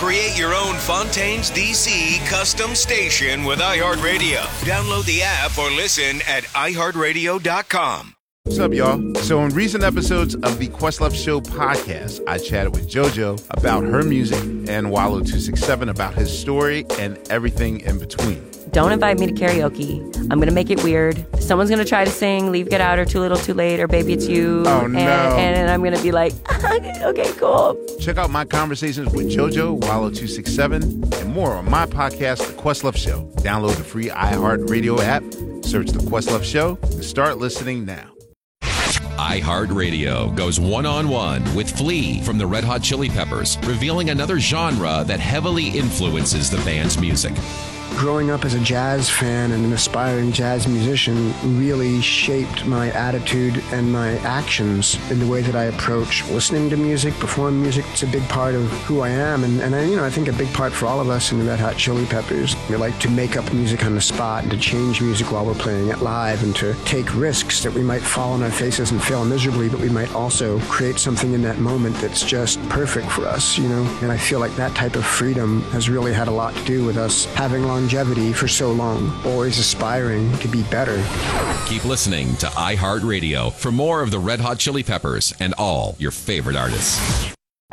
Create your own Fontaines DC custom station with iHeartRadio. Download the app or listen at iHeartRadio.com. What's up, y'all? So in recent episodes of the Questlove Show podcast, I chatted with JoJo about her music and Wallo267 about his story and everything in between. Don't invite me to karaoke. I'm going to make it weird. Someone's going to try to sing Leave, Get Out, or Too Little, Too Late, or Baby It's You. Oh, no. And I'm going to be like, okay, cool. Check out my conversations with JoJo, Wallo267, and more on my podcast, The Questlove Show. Download the free iHeartRadio app, search The Questlove Show, and start listening now. iHeartRadio goes one-on-one with Flea from the Red Hot Chili Peppers, revealing another genre that heavily influences the band's music. Growing up as a jazz fan and an aspiring jazz musician really shaped my attitude and my actions in the way that I approach listening to music, perform music. It's a big part of who I am, and I think a big part for all of us in the Red Hot Chili Peppers. We like to make up music on the spot and to change music while we're playing it live and to take risks that we might fall on our faces and fail miserably, but we might also create something in that moment that's just perfect for us, you know? And I feel like that type of freedom has really had a lot to do with us having longevity for so long, always aspiring to be better. Keep listening to iHeartRadio for more of the Red Hot Chili Peppers and all your favorite artists.